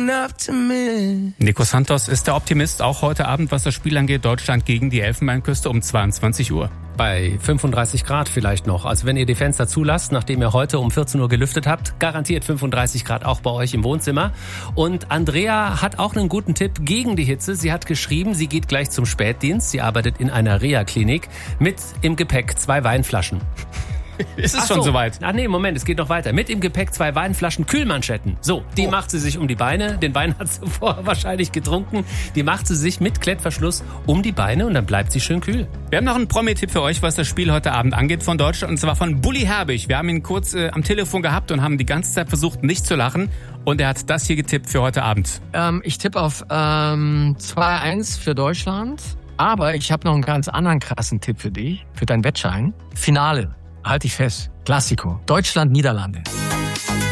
Nico Santos ist der Optimist, auch heute Abend, was das Spiel angeht. Deutschland gegen die Elfenbeinküste um 22 Uhr. Bei 35 Grad vielleicht noch. Also wenn ihr die Fenster zulasst, nachdem ihr heute um 14 Uhr gelüftet habt, garantiert 35 Grad auch bei euch im Wohnzimmer. Und Andrea hat auch einen guten Tipp gegen die Hitze. Sie hat geschrieben, sie geht gleich zum Spätdienst. Sie arbeitet in einer Reha-Klinik mit im Gepäck 2 Weinflaschen. Ist es schon soweit? Ach nee, Moment, es geht noch weiter. Mit im Gepäck 2 Weinflaschen Kühlmanschetten. So, die macht sie sich um die Beine. Den Wein hat sie vorher wahrscheinlich getrunken. Die macht sie sich mit Klettverschluss um die Beine und dann bleibt sie schön kühl. Wir haben noch einen Promi-Tipp für euch, was das Spiel heute Abend angeht von Deutschland. Und zwar von Bully Herbig. Wir haben ihn kurz am Telefon gehabt und haben die ganze Zeit versucht, nicht zu lachen. Und er hat das hier getippt für heute Abend. Ich tippe auf 2-1 für Deutschland. Aber ich habe noch einen ganz anderen krassen Tipp für dich, für deinen Wettschein. Finale. Halt dich fest. Klassiko. Deutschland-Niederlande.